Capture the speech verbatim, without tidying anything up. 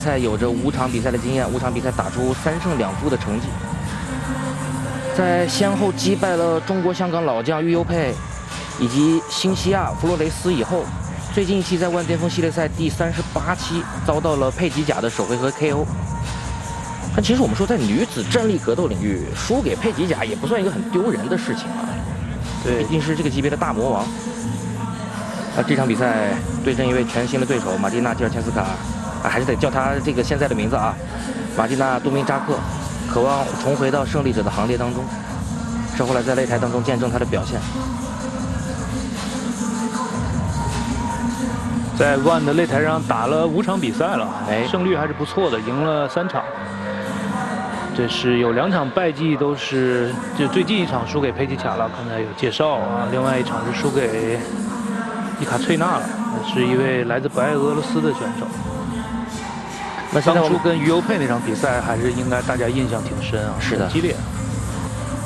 赛有着五场比赛的经验，五场比赛打出三胜两负的成绩。在先后击败了中国香港老将于优佩以及新西亚弗洛雷斯以后，最近一期在万巅峰系列赛第三十八期遭到了佩吉贾的首回合 K O。但其实我们说，在女子站立格斗领域，输给佩吉贾也不算一个很丢人的事情啊。对，毕竟是这个级别的大魔王。啊，这场比赛对阵一位全新的对手马蒂娜·吉尔切斯卡。 啊，还是得叫他这个现在的名字啊，马蒂娜·杜明扎克，渴望重回到胜利者的行列当中。是后来在擂台当中见证他的表现。 在 ONE 的擂台上打了五场比赛了， 哎， 胜率还是不错的，赢了三场。这是有两场败绩都是，就最近一场输给佩吉卡了，刚才有介绍啊，另外一场是输给伊卡翠娜了，是一位来自白俄罗斯的选手。 那当初跟于优佩那场比赛，还是应该大家印象挺深啊， 是的， 激烈。